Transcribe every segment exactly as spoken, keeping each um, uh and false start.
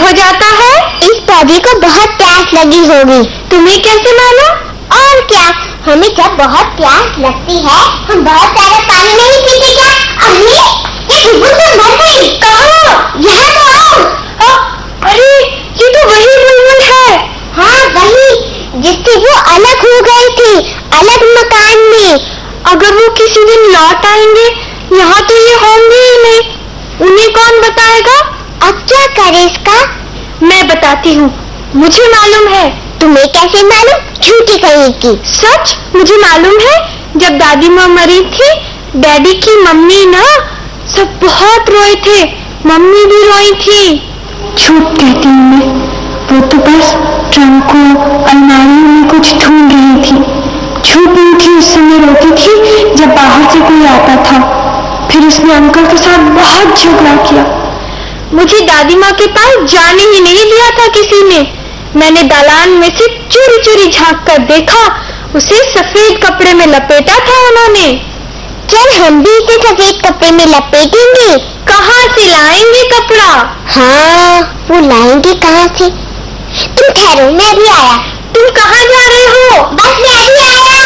हो जाता है? इस पौधे को बहुत प्यास लगी होगी। तुम्हें कैसे मालूम? और क्या, हमें जब बहुत प्यास लगती है हम बहुत सारा पानी नहीं पीते क्या? अरे ये बुलबुल तो मर गई। कहाँ? यहाँ तो आओ। अरे ये तो वही बुलबुल है। हाँ वही, जिससे वो अलग हो गई थी, अलग मकान में। अगर वो किसी दिन लौट आएंगे, यहाँ तो ये होंगे ही नहीं, उन्हें कौन बताएगा? अब क्या करे इसका? मैं बताती हूँ, मुझे मालूम है। तुम्हें कैसे मालूम? झूठी कहीं की। सच, मुझे मालूम है। जब दादी माँ मरी थी, डैडी की मम्मी ना सब बहुत रोए थे, मम्मी भी रोई थी। झूठ कहती हूँ मैं, वो तो बस ट्रंकों अलमारियों में कुछ ढूंढ रही थी। झूठ नहीं थी, उस समय रोती थी जब बाहर से कोई आता था। फिर उसने अंकल के साथ बहुत झगड़ा किया। मुझे दादी माँ के पास जाने ही नहीं दिया था किसी ने। मैंने दालान में से चोरी चोरी झांक कर देखा, उसे सफेद कपड़े में लपेटा था उन्होंने। चल हम भी इसे सफेद कपड़े में लपेटेंगे। कहाँ से लाएंगे कपड़ा? हाँ वो लाएंगे कहाँ से? तुम ठहरो, मैं भी आया। तुम कहाँ जा रहे हो? बस मैं भी आया।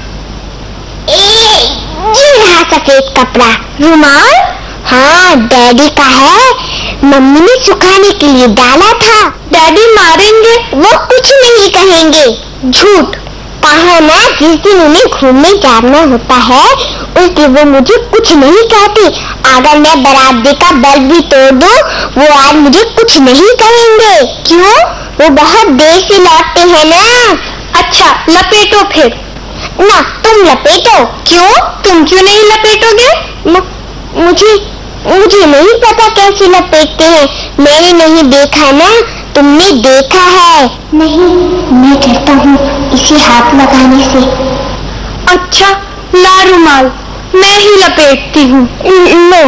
ए, ये रहा सफेद कपड़ा। रुमाल? हाँ डैडी का है, मम्मी ने सुखाने के लिए डाला था। डैडी मारेंगे? वो कुछ नहीं कहेंगे। झूठ। कहा ना, जिस दिन उन्हें घूमने जाना होता है उस दिन वो मुझे कुछ नहीं कहती। अगर मैं बरामदे का बल्ब भी तोड़ दूं, वो आज मुझे कुछ नहीं कहेंगे। क्यों? वो बहुत देर से लौटते हैं ना। अच्छा लपेटो फिर। ना तुम लपेटो। क्यों? तुम क्यों नहीं लपेटोगे? म, मुझे मुझे नहीं पता कैसे लपेटते हैं, मैंने नहीं देखा ना, तुमने देखा है। नहीं, मैं कहता हूँ इसे हाथ लगाने से। अच्छा ला रुमाल, मैं ही लपेटती हूँ। लो।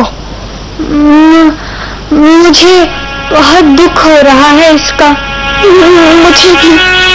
मुझे बहुत दुख हो रहा है इसका। मुझे भी।